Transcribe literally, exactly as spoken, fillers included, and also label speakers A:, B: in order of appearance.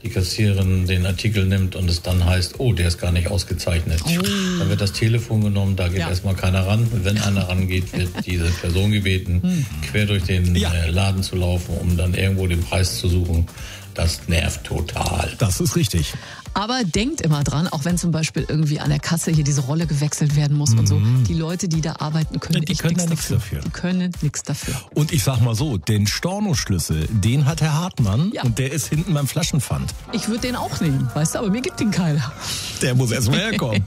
A: die Kassiererin den Artikel nimmt und es dann heißt, oh, der ist gar nicht ausgezeichnet. Oh. Dann wird das Telefon genommen, da geht ja. erstmal keiner ran. Und wenn einer rangeht, wird diese Person gebeten, hm. quer durch den ja. äh, Laden zu laufen, um dann irgendwo den Preis zu suchen. Das nervt total.
B: Das ist richtig.
C: Aber denkt immer dran, auch wenn zum Beispiel irgendwie an der Kasse hier diese Rolle gewechselt werden muss mhm. und so, die Leute, die da arbeiten, können,
B: ja, die
C: echt
B: können
C: nichts
B: ja nichts
C: dafür.
B: dafür.
C: Die können nichts dafür.
B: Und ich sag mal so, den Stornoschlüssel, den hat Herr Hartmann ja. und der ist hinten beim Flaschenpfand.
C: Ich würde den auch nehmen, weißt du, aber mir gibt ihn keiner.
B: Der muss erst mal herkommen.